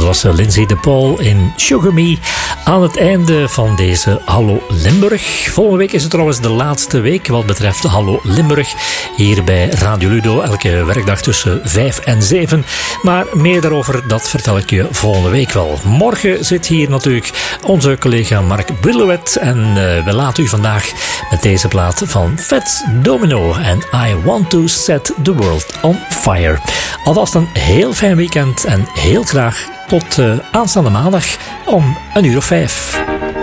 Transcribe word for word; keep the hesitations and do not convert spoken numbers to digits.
was Lindsay de Paul in Sugar Me. Aan het einde van deze Hallo Limburg. Volgende week is het trouwens de laatste week wat betreft Hallo Limburg. Hier bij Radio Ludo, elke werkdag tussen vijf en zeven. Maar meer daarover, dat vertel ik je volgende week wel. Morgen zit hier natuurlijk onze collega Mark Billouet. En uh, we laten u vandaag met deze plaat van Fats Domino. En I Want To Set The World On Fire. Alvast een heel fijn weekend en heel graag tot uh, aanstaande maandag om een uur of vijf.